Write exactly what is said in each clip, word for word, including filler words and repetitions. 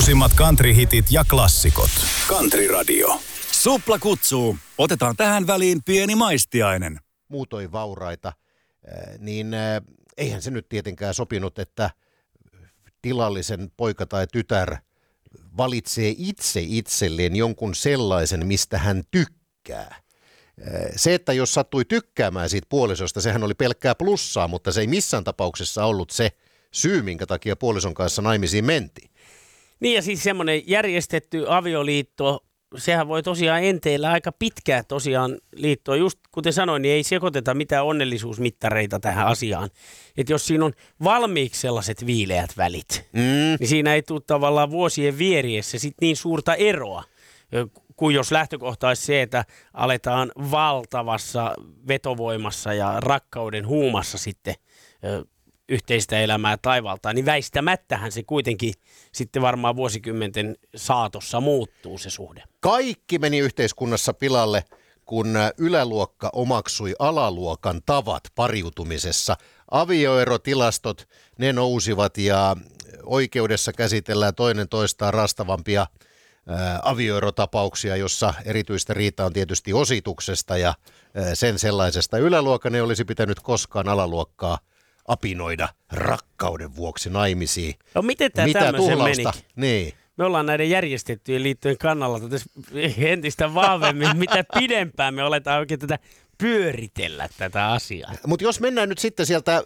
Uusimmat countryhitit ja klassikot. Country Radio. Supla kutsuu. Otetaan tähän väliin pieni maistiainen. Muutoin vauraita, niin eihän se nyt tietenkään sopinut, että tilallisen poika tai tytär valitsee itse itselleen jonkun sellaisen, mistä hän tykkää. Se, että jos sattui tykkäämään siitä puolisosta, sehän oli pelkkää plussaa, mutta se ei missään tapauksessa ollut se syy, minkä takia puolison kanssa naimisiin mentiin. Niin ja siis semmoinen järjestetty avioliitto, sehän voi tosiaan enteillä aika pitkää tosiaan liittoa. Just kuten sanoin, niin ei sekoiteta mitään onnellisuusmittareita tähän asiaan. Että jos siinä on valmiiksi sellaiset viileät välit, mm. niin siinä ei tule tavallaan vuosien vieriessä sit niin suurta eroa, kuin jos lähtökohta olisi se, että aletaan valtavassa vetovoimassa ja rakkauden huumassa sitten yhteistä elämää taivaltaa, niin väistämättähän se kuitenkin sitten varmaan vuosikymmenten saatossa muuttuu se suhde. Kaikki meni yhteiskunnassa pilalle, kun yläluokka omaksui alaluokan tavat pariutumisessa. Avioerotilastot, ne nousivat ja oikeudessa käsitellään toinen toistaan rastavampia ää, avioerotapauksia, jossa erityistä riita on tietysti osituksesta ja ää, sen sellaisesta. Yläluokan ei olisi pitänyt koskaan alaluokkaa apinoida rakkauden vuoksi naimisiin. No miten tämä tämmöisen meni? Niin. Me ollaan näiden järjestettyjen liittojen kannalla entistä vahvemmin, mitä pidempään me aletaan oikein tätä pyöritellä tätä asiaa. Mutta jos mennään nyt sitten sieltä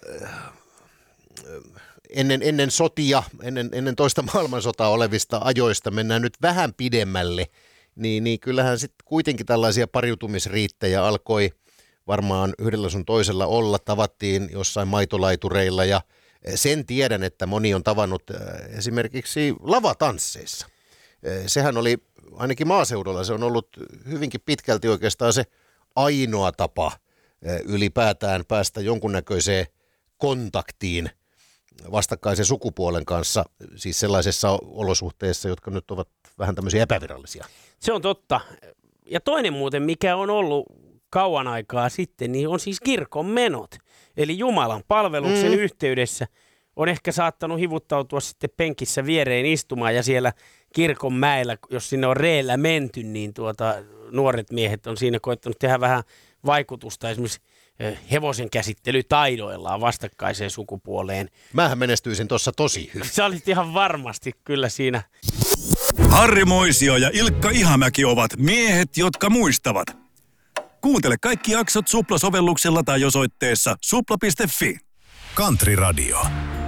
ennen, ennen sotia, ennen, ennen toista maailmansotaa olevista ajoista, mennään nyt vähän pidemmälle, niin, niin kyllähän sitten kuitenkin tällaisia pariutumisriittejä alkoi varmaan yhdellä sun toisella olla, tavattiin jossain maitolaitureilla ja sen tiedän, että moni on tavannut esimerkiksi lavatansseissa. Sehän oli ainakin maaseudulla, se on ollut hyvinkin pitkälti oikeastaan se ainoa tapa ylipäätään päästä jonkunnäköiseen kontaktiin vastakkaisen sukupuolen kanssa, siis sellaisessa olosuhteessa, jotka nyt ovat vähän tämmöisiä epävirallisia. Se on totta. Ja toinen muuten, mikä on ollut kauan aikaa sitten, niin on siis kirkon menot. Eli Jumalan palveluksen mm. yhteydessä on ehkä saattanut hivuttautua sitten penkissä viereen istumaan ja siellä kirkon mäellä, jos sinne on reellä menty, niin tuota, nuoret miehet on siinä koettanut tehdä vähän vaikutusta esimerkiksi hevosen käsittelytaidoillaan vastakkaiseen sukupuoleen. Mähän menestyisin tuossa tosi hyvin. Sä olit ihan varmasti kyllä siinä. Harri Moisio ja Ilkka Ihamäki ovat miehet, jotka muistavat. Kuuntele kaikki jaksot Supla-sovelluksella tai osoitteessa supla piste fi. Country Radio.